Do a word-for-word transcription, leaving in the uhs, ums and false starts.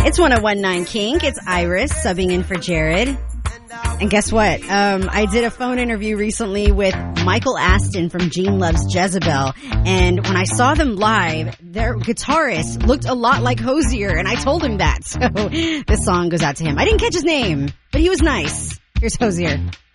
It's one oh one point nine Kink. It's Iris subbing in for Jared. And guess what? Um, I did a phone interview recently with Michael Aston from Gene Loves Jezebel. And when I saw them live, their guitarist looked a lot like Hozier. And I told him that. So this song goes out to him. I didn't catch his name, but he was nice. Here's Hozier.